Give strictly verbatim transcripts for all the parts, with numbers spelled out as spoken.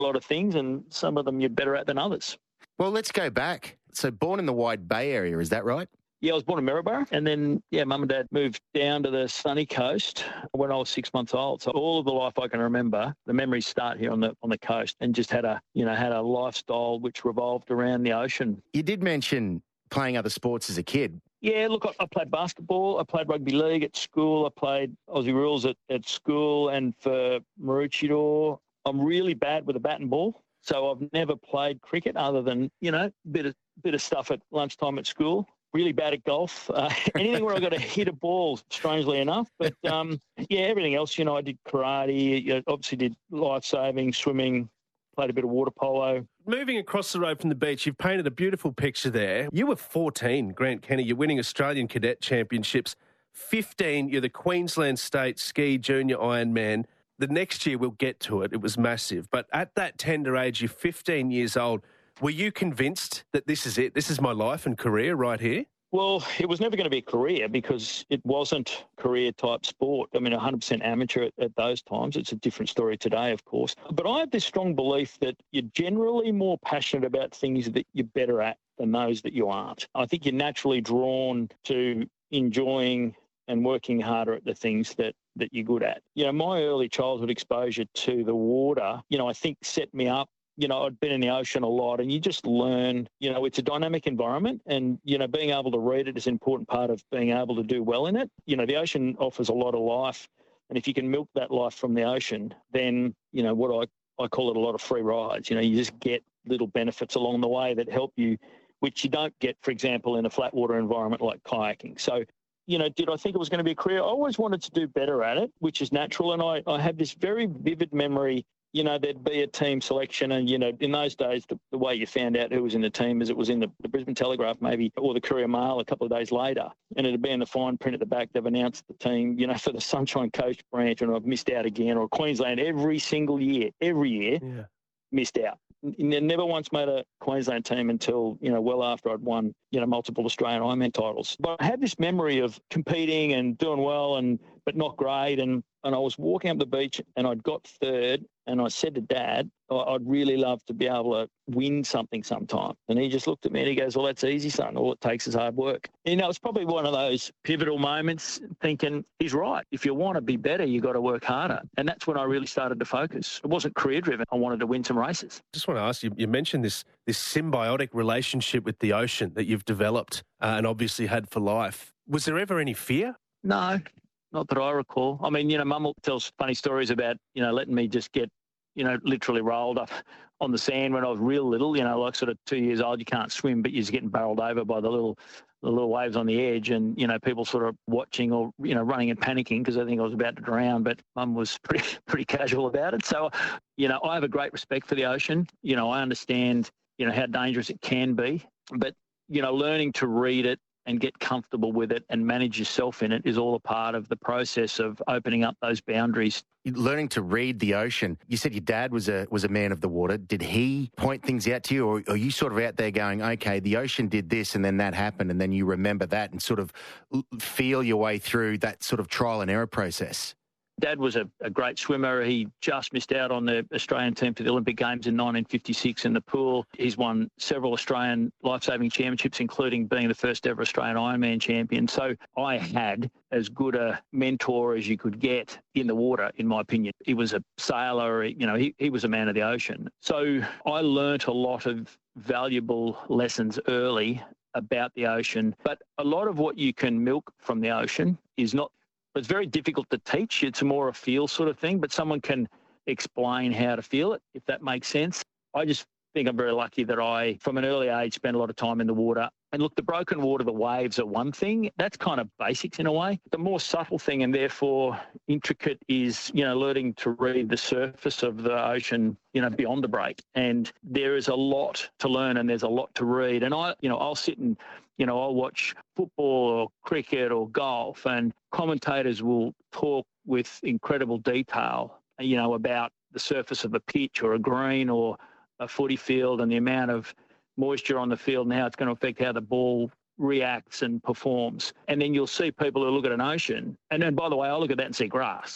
a lot of things, and some of them you're better at than others. Well, let's go back. So born in the Wide Bay area, is that right? Yeah, I was born in Maryborough, and then, yeah, Mum and Dad moved down to the sunny coast when I was six months old. So all of the life I can remember, the memories start here on the on the coast, and just had a, you know, had a lifestyle which revolved around the ocean. You did mention playing other sports as a kid. Yeah, look, I, I played basketball. I played rugby league at school. I played Aussie rules at, at school, and for Maroochydore, I'm really bad with a bat and ball. So I've never played cricket other than, you know, bit of bit of stuff at lunchtime at school. Really bad at golf. Uh, anything where I got to hit a ball, strangely enough. But, um, yeah, everything else, you know, I did karate, you know, obviously did life-saving, swimming, played a bit of water polo. Moving across the road from the beach, you've painted a beautiful picture there. You were fourteen, Grant Kenny. You're winning Australian Cadet Championships. fifteen, you're the Queensland State Ski Junior Ironman. The next year we'll get to it. It was massive. But at that tender age, you're fifteen years old. Were you convinced that this is it? This is my life and career right here? Well, it was never going to be a career because it wasn't career-type sport. I mean, one hundred percent amateur at, at those times. It's a different story today, of course. But I have this strong belief that you're generally more passionate about things that you're better at than those that you aren't. I think you're naturally drawn to enjoying and working harder at the things that, that you're good at. You know, my early childhood exposure to the water, you know, I think set me up. You know, I'd been in the ocean a lot, and you just learn, you know, it's a dynamic environment, and, you know, being able to read it is an important part of being able to do well in it. You know, the ocean offers a lot of life, and if you can milk that life from the ocean, then, you know, what I, I call it a lot of free rides. You know, you just get little benefits along the way that help you, which you don't get, for example, in a flat water environment like kayaking. So, you know, did I think it was going to be a career? I always wanted to do better at it, which is natural, and I, I have this very vivid memory. You know, there'd be a team selection, and, you know, in those days, the, the way you found out who was in the team is it was in the, the Brisbane Telegraph maybe, or the Courier Mail a couple of days later, and it'd be in the fine print at the back. They've announced the team, you know, for the Sunshine Coast branch, and I've missed out again, or Queensland every single year, every year, yeah. missed out. N- never once made a Queensland team until, you know, well after I'd won, you know, multiple Australian Ironman titles. But I had this memory of competing and doing well, and but not great, and And I was walking up the beach, and I'd got third, and I said to Dad, I'd really love to be able to win something sometime. And he just looked at me and he goes, well, that's easy, son. All it takes is hard work. You know, it's probably one of those pivotal moments thinking, he's right. If you want to be better, you got to work harder. And that's when I really started to focus. It wasn't career driven. I wanted to win some races. Just want to ask you, you mentioned this, this symbiotic relationship with the ocean that you've developed uh, and obviously had for life. Was there ever any fear? No. Not that I recall. I mean, you know, Mum tells funny stories about, you know, letting me just get, you know, literally rolled up on the sand when I was real little, you know, like sort of two years old. You can't swim, but you're just getting barreled over by the little the little waves on the edge, and, you know, people sort of watching or, you know, running and panicking because I think I was about to drown, but Mum was pretty pretty casual about it. So, you know, I have a great respect for the ocean. You know, I understand, you know, how dangerous it can be, but, you know, learning to read it and get comfortable with it and manage yourself in it is all a part of the process of opening up those boundaries. Learning to read the ocean. You said your dad was a was a man of the water. Did he point things out to you, or are you sort of out there going, okay, the ocean did this and then that happened, and then you remember that and sort of feel your way through that sort of trial and error process? Dad was a, a great swimmer. He just missed out on the Australian team for the Olympic Games in nineteen fifty-six in the pool. He's won several Australian life-saving championships, including being the first ever Australian Ironman champion. So I had as good a mentor as you could get in the water, in my opinion. He was a sailor, you know, he, he was a man of the ocean. So I learnt a lot of valuable lessons early about the ocean. But a lot of what you can milk from the ocean is not It's very difficult to teach. It's more a feel sort of thing, but someone can explain how to feel it, if that makes sense. I just think I'm very lucky that I, from an early age, spent a lot of time in the water. And look, the broken water, the waves are one thing. That's kind of basics in a way. The more subtle thing and therefore intricate is, you know, learning to read the surface of the ocean, you know, beyond the break. And there is a lot to learn and there's a lot to read. And I, you know, I'll sit and, you know, I'll watch football or cricket or golf, and commentators will talk with incredible detail, you know, about the surface of a pitch or a green or a footy field and the amount of moisture on the field and how it's going to affect how the ball reacts and performs. And then you'll see people who look at an ocean. And then, by the way, I look at that and see grass.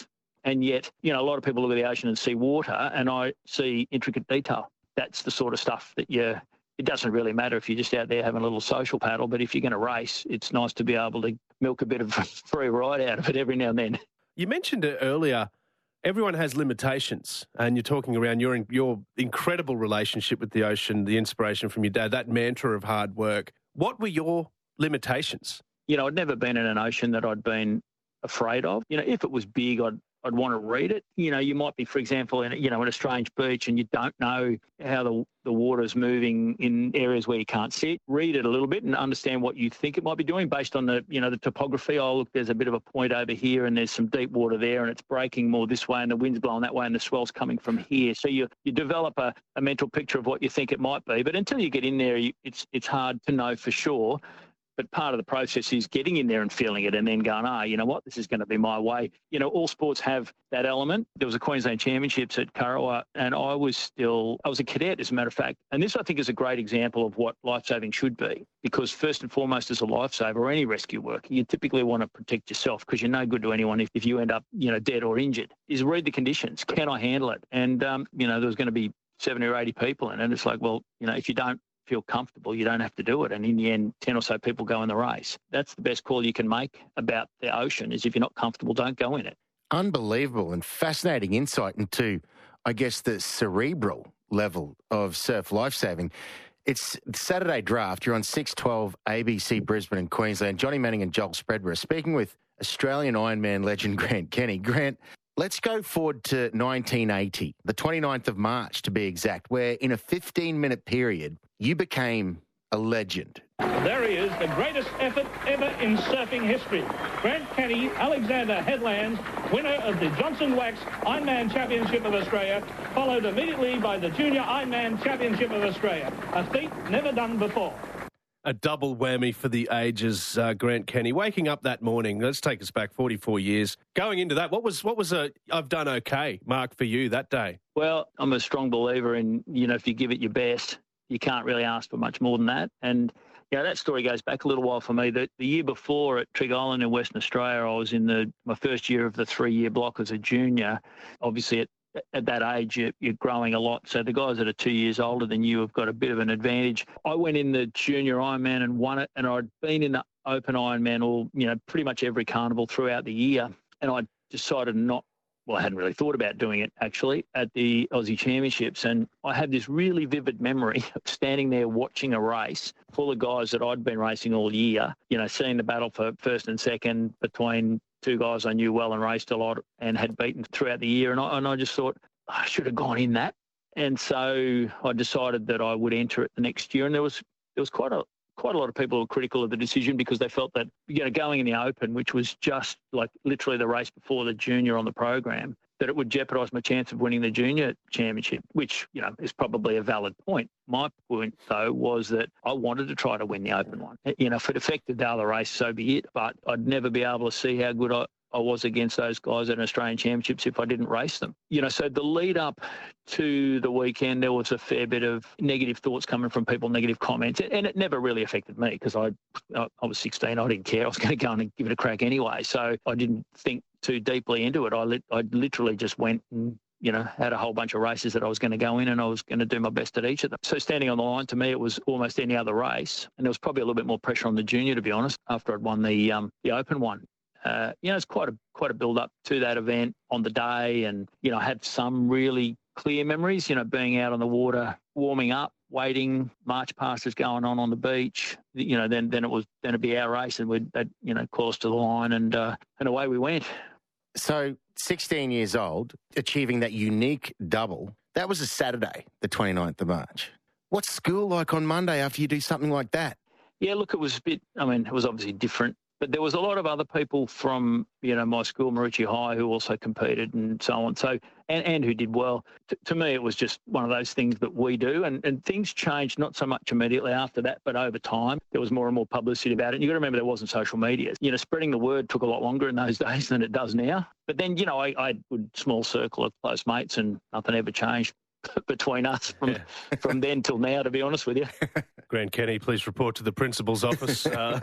And yet, you know, a lot of people look at the ocean and see water, and I see intricate detail. That's the sort of stuff that you, it doesn't really matter if you're just out there having a little social paddle, but if you're going to race, it's nice to be able to milk a bit of free ride out of it every now and then. You mentioned it earlier, everyone has limitations, and you're talking around your your incredible relationship with the ocean, the inspiration from your dad, that mantra of hard work. What were your limitations? You know, I'd never been in an ocean that I'd been afraid of. You know, if it was big, I'd I'd want to read it. You know, you might be, for example, in you know, in a strange beach and you don't know how the the water's moving in areas where you can't see it. Read it a little bit and understand what you think it might be doing based on the, you know, the topography. Oh, look, there's a bit of a point over here and there's some deep water there and it's breaking more this way and the wind's blowing that way and the swell's coming from here. So you you develop a, a mental picture of what you think it might be. But until you get in there, you, it's it's hard to know for sure. But part of the process is getting in there and feeling it and then going, ah, you know what, this is going to be my way. You know, all sports have that element. There was a Queensland Championships at Kurrawa and I was still, I was a cadet, as a matter of fact. And this, I think, is a great example of what lifesaving should be. Because first and foremost, as a lifesaver or any rescue work, you typically want to protect yourself because you're no good to anyone if, if you end up, you know, dead or injured, is read the conditions. Can I handle it? And, um, you know, there was going to be seventy or eighty people in it. And it's like, well, you know, if you don't feel comfortable, you don't have to do it. And in the end, ten or so people go in the race. That's the best call you can make about the ocean, is if you're not comfortable, don't go in it. Unbelievable and fascinating insight into, I guess, the cerebral level of surf lifesaving. It's Saturday Draft. You're on six twelve A B C Brisbane and Queensland. Johnny Manning and Joel Spreadborough speaking with Australian Ironman legend Grant Kenny. Grant, let's go forward to nineteen eighty, the twenty-ninth of March to be exact, where in a fifteen-minute period, you became a legend. There he is, the greatest effort ever in surfing history. Grant Kenny, Alexander Headlands, winner of the Johnson Wax Ironman Championship of Australia, followed immediately by the Junior Ironman Championship of Australia, a feat never done before. A double whammy for the ages, uh, Grant Kenny. Waking up that morning, let's take us back forty-four years. Going into that, what was what was a I've done okay mark for you that day? Well, I'm a strong believer in, you know, if you give it your best, you can't really ask for much more than that. And, you know, that story goes back a little while for me. The, the year before at Trigg Island in Western Australia, I was in the my first year of the three-year block as a junior. Obviously, at, at that age, you, you're growing a lot. So the guys that are two years older than you have got a bit of an advantage. I went in the junior Ironman and won it, and I'd been in the open Ironman all, you know, pretty much every carnival throughout the year. And I decided not Well, I hadn't really thought about doing it, actually, at the Aussie Championships. And I had this really vivid memory of standing there watching a race full of guys that I'd been racing all year, you know, seeing the battle for first and second between two guys I knew well and raced a lot and had beaten throughout the year. And I, and I just thought, I should have gone in that. And so I decided that I would enter it the next year. And there was there was quite a quite a lot of people who were critical of the decision because they felt that, you know, going in the Open, which was just like literally the race before the junior on the program, that it would jeopardise my chance of winning the junior championship, which, you know, is probably a valid point. My point, though, was that I wanted to try to win the Open one. You know, if it affected the other race, so be it. But I'd never be able to see how good I, I was against those guys at Australian Championships if I didn't race them. You know, so the lead up to the weekend, there was a fair bit of negative thoughts coming from people, negative comments, and it never really affected me because I, I was sixteen. I didn't care. I was going to go and give it a crack anyway. So I didn't think too deeply into it. I, li- I literally just went and, you know, had a whole bunch of races that I was going to go in and I was going to do my best at each of them. So standing on the line, to me, it was almost any other race. And there was probably a little bit more pressure on the junior, to be honest, after I'd won the um, the Open one. Uh, you know, it's quite a quite a build-up to that event on the day. And, you know, I had some really clear memories, you know, being out on the water, warming up, waiting, march passes going on on the beach. You know, then then it was then it'd be our race and we'd, they'd, you know, call us to the line and uh, and away we went. So sixteen years old, achieving that unique double, that was a Saturday, the twenty-ninth of March. What's school like on Monday after you do something like that? Yeah, look, it was a bit, I mean, it was obviously different. But there was a lot of other people from, you know, my school, Marucci High, who also competed and so on. So, and, and who did well. T- to me, it was just one of those things that we do. And, and things changed, not so much immediately after that, but over time, there was more and more publicity about it. And you've got to remember there wasn't social media. You know, spreading the word took a lot longer in those days than it does now. But then, you know, I, I had a small circle of close mates and nothing ever changed between us from, from then till now, to be honest with you. Grant Kenny, please report to the principal's office. Uh,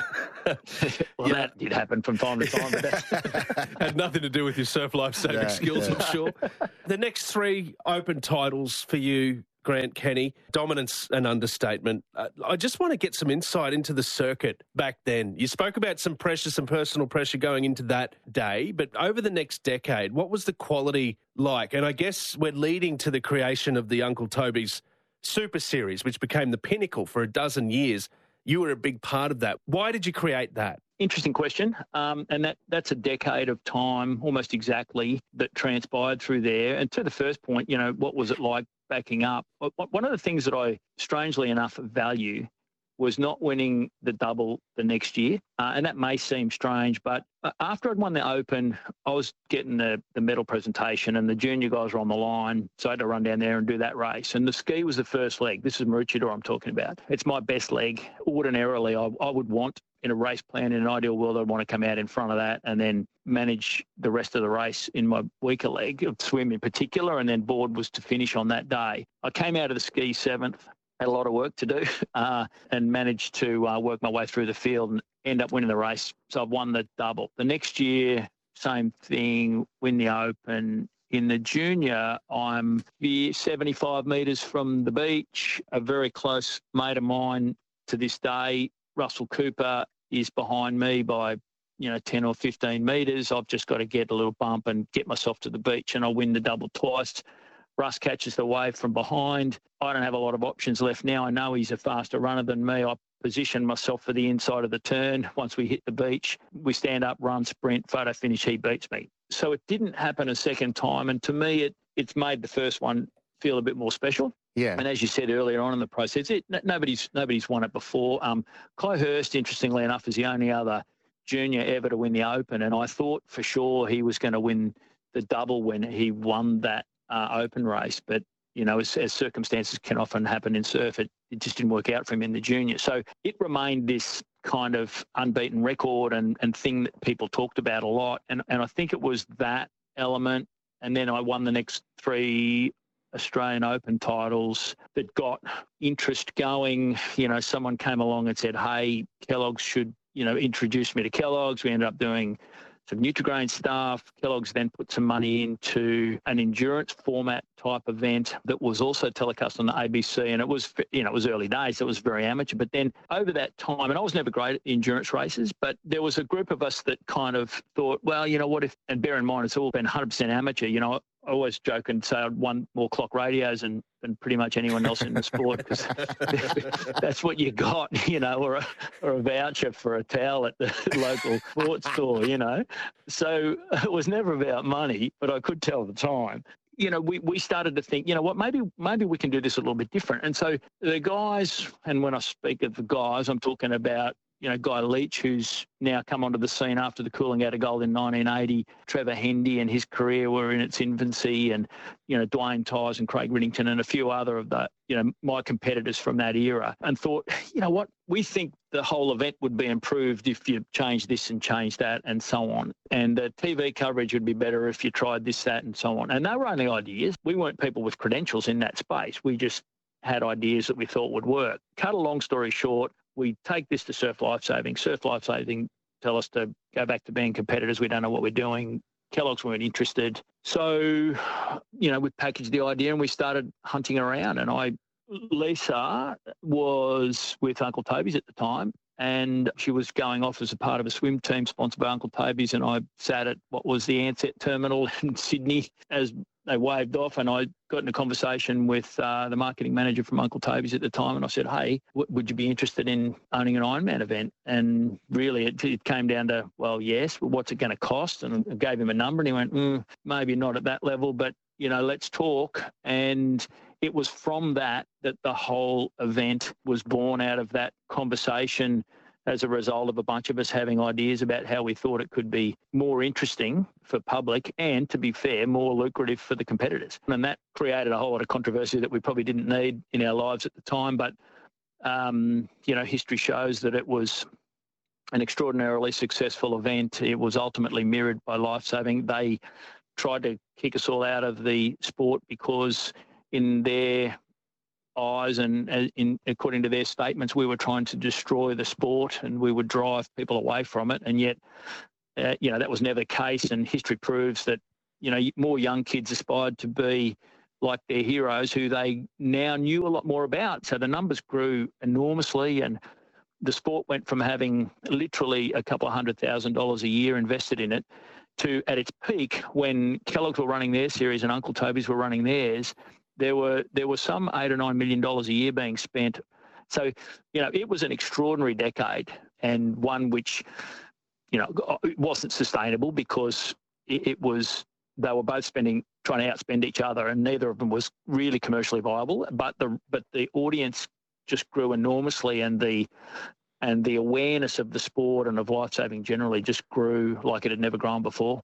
well, yeah. that did happen from time to time. But that's... Had nothing to do with your surf life-saving No, skills, no. I'm sure. The next three open titles for you, Grant Kenny, dominance and understatement. Uh, I just want to get some insight into the circuit back then. You spoke about some pressure, some personal pressure going into that day, but over the next decade, what was the quality like? And I guess we're leading to the creation of the Uncle Toby's Super Series, which became the pinnacle for a dozen years. You were a big part of that. Why did you create that? Interesting question. Um, and that, that's a decade of time, almost exactly, that transpired through there. And to the first point, you know, what was it like backing up? One of the things that I, strangely enough, value was not winning the double the next year. Uh, and that may seem strange, but after I'd won the Open, I was getting the, the medal presentation and the junior guys were on the line. So I had to run down there and do that race. And the ski was the first leg. This is Maroochydore I'm talking about. It's my best leg. Ordinarily, I, I would want in a race plan, in an ideal world, I'd want to come out in front of that and then manage the rest of the race in my weaker leg, of swim in particular, and then board was to finish on that day. I came out of the ski seventh, had a lot of work to do, uh, and managed to uh, work my way through the field and end up winning the race. So I've won the double. The next year, same thing, win the Open. In the junior, I'm seventy-five metres from the beach. A very close mate of mine to this day, Russell Cooper, is behind me by, you know, ten or fifteen metres. I've just got to get a little bump and get myself to the beach, and I win the double twice. Russ catches the wave from behind. I don't have a lot of options left now. I know he's a faster runner than me. I position myself for the inside of the turn. Once we hit the beach, we stand up, run, sprint, photo finish, he beats me. So it didn't happen a second time, and to me, it it's made the first one feel a bit more special. Yeah. And as you said earlier on in the process, it, nobody's nobody's won it before. Um, Kai Hurst, interestingly enough, is the only other junior ever to win the Open, and I thought for sure he was going to win the double when he won that uh, Open race. But, you know, as, as circumstances can often happen in surf, it, it just didn't work out for him in the junior. So it remained this kind of unbeaten record and, and thing that people talked about a lot. And, and I think it was that element. And then I won the next three Australian Open titles that got interest going. You know, someone came along and said, hey, Kellogg's should, you know, introduce me to Kellogg's. We ended up doing some Nutrigrain stuff. Kellogg's then put some money into an endurance format type event that was also telecast on the A B C. And it was, you know, it was early days. It was very amateur. But then over that time, and I was never great at endurance races, but there was a group of us that kind of thought, well, you know, what if, and bear in mind, it's all been one hundred percent amateur, you know, I always joke and say I'd won more clock radios than, than pretty much anyone else in the sport because that's what you got, you know, or a, or a voucher for a towel at the local sports store, you know. So it was never about money, but I could tell the time. You know, we, we started to think, you know what, maybe maybe we can do this a little bit different. And so the guys, and when I speak of the guys, I'm talking about, you know, Guy Leach, who's now come onto the scene after the Coolangatta Gold in nineteen eighty, Trevor Hendy and his career were in its infancy, and, you know, Dwayne Tyers and Craig Riddington and a few other of the, you know, my competitors from that era, and thought, you know what, we think the whole event would be improved if you change this and change that and so on. And the T V coverage would be better if you tried this, that and so on. And they were only ideas. We weren't people with credentials in that space. We just had ideas that we thought would work. Cut a long story short, we take this to Surf Lifesaving. Surf Lifesaving tell us to go back to being competitors. We don't know what we're doing. Kellogg's weren't interested. So, you know, we packaged the idea and we started hunting around. And I, Lisa was with Uncle Toby's at the time, and she was going off as a part of a swim team sponsored by Uncle Toby's, and I sat at what was the Ansett terminal in Sydney as they waved off, and I got in a conversation with uh, the marketing manager from Uncle Toby's at the time, and I said, hey, w- would you be interested in owning an Ironman event? And really it, it came down to, well, yes, but what's it going to cost? And I gave him a number, and he went, mm, maybe not at that level, but, you know, let's talk. And it was from that that the whole event was born out of that conversation as a result of a bunch of us having ideas about how we thought it could be more interesting for public and, to be fair, more lucrative for the competitors. And that created a whole lot of controversy that we probably didn't need in our lives at the time. But, um, you know, history shows that it was an extraordinarily successful event. It was ultimately mirrored by Lifesaving. They tried to kick us all out of the sport because in their eyes, and uh, in according to their statements, we were trying to destroy the sport and we would drive people away from it. And yet, uh, you know, that was never the case. And history proves that, you know, more young kids aspired to be like their heroes who they now knew a lot more about. So the numbers grew enormously, and the sport went from having literally a couple of hundred thousand dollars a year invested in it to, at its peak, when Kellogg's were running their series and Uncle Toby's were running theirs, there were there was some eight or nine million dollars a year being spent. So, you know, it was an extraordinary decade, and one which, you know, it wasn't sustainable because it, it was they were both spending trying to outspend each other, and neither of them was really commercially viable. But the but the audience just grew enormously, and the and the awareness of the sport and of lifesaving generally just grew like it had never grown before.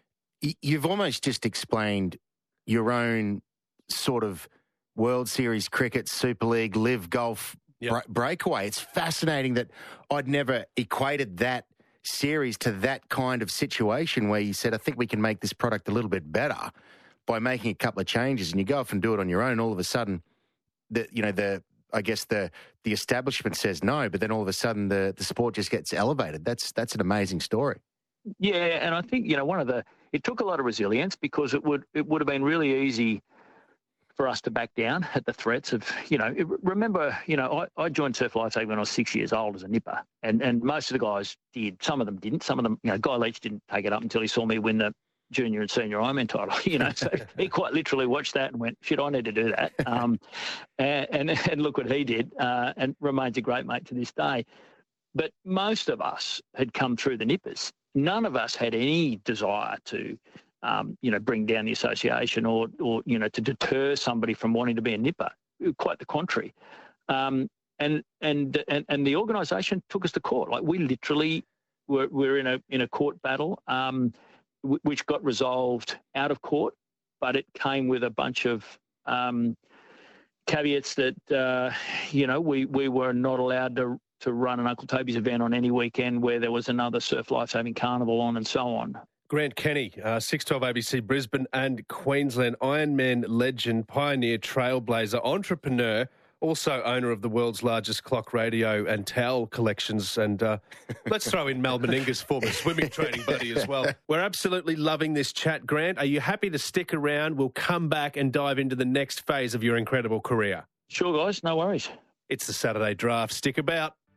You've almost just explained your own sort of World Series cricket, Super League, Live Golf yep. bre- breakaway. It's fascinating that I'd never equated that series to that kind of situation where you said, I think we can make this product a little bit better by making a couple of changes, and you go off and do it on your own. All of a sudden, the you know the I guess the the establishment says no, but then all of a sudden the, the sport just gets elevated. That's that's an amazing story. Yeah, and I think, you know, one of the it took a lot of resilience, because it would it would have been really easy for us to back down at the threats of, you know, it, remember, you know, I, I joined Surf Lifesaving when I was six years old as a nipper, and and most of the guys did. Some of them didn't. Some of them, you know, Guy Leach didn't take it up until he saw me win the junior and senior Ironman title, you know, so he quite literally watched that and went, shit, I need to do that. Um, and, and and look what he did, uh, and remains a great mate to this day. But most of us had come through the nippers. None of us had any desire to, um, you know, bring down the association or, or, you know, to deter somebody from wanting to be a nipper. Quite the contrary. Um, and, and, and, and the organisation took us to court. Like, we literally were, were in a, in a court battle, um, which got resolved out of court, but it came with a bunch of um, caveats that, uh, you know, we, we were not allowed to, to run an Uncle Toby's event on any weekend where there was another Surf Lifesaving Carnival on, and so on. Grant Kenny, uh, six twelve A B C Brisbane and Queensland, Ironman legend, pioneer, trailblazer, entrepreneur, also owner of the world's largest clock, radio and towel collections. And uh, let's throw in Mal Meninga's former swimming training buddy as well. We're absolutely loving this chat, Grant. Are you happy to stick around? We'll come back and dive into the next phase of your incredible career. Sure, guys. No worries. It's the Saturday Draft. Stick about.